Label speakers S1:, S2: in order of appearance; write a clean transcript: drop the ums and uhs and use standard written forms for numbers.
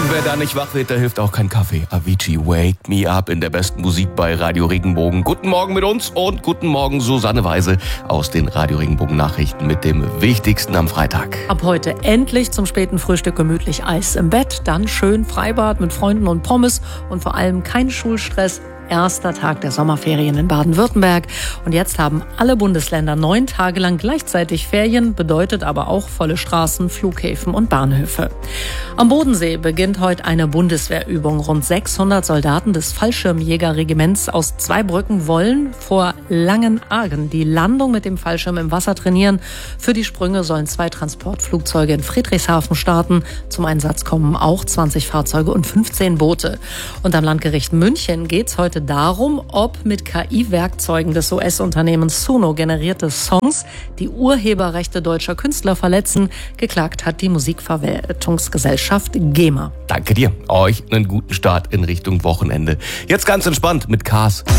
S1: wer da nicht wach wird, da hilft auch kein Kaffee. Avicii, Wake Me Up in der besten Musik bei Radio Regenbogen. Guten Morgen mit uns und guten Morgen Susanne Weise aus den Radio Regenbogen Nachrichten mit dem Wichtigsten am Freitag.
S2: Ab heute endlich zum späten Frühstück gemütlich Eis im Bett, dann schön Freibad mit Freunden und Pommes und vor allem kein Schulstress. Erster Tag der Sommerferien in Baden-Württemberg. Und jetzt haben alle Bundesländer 9 Tage lang gleichzeitig Ferien, bedeutet aber auch volle Straßen, Flughäfen und Bahnhöfe. Am Bodensee beginnt heute eine Bundeswehrübung. Rund 600 Soldaten des Fallschirmjägerregiments aus Zweibrücken wollen vor Langenargen die Landung mit dem Fallschirm im Wasser trainieren. Für die Sprünge sollen 2 Transportflugzeuge in Friedrichshafen starten. Zum Einsatz kommen auch 20 Fahrzeuge und 15 Boote. Und am Landgericht München geht es heute darum, ob mit KI-Werkzeugen des US-Unternehmens Suno generierte Songs die Urheberrechte deutscher Künstler verletzen. Geklagt hat die Musikverwertungsgesellschaft GEMA.
S1: Danke dir. Euch einen guten Start in Richtung Wochenende. Jetzt ganz entspannt mit Cars.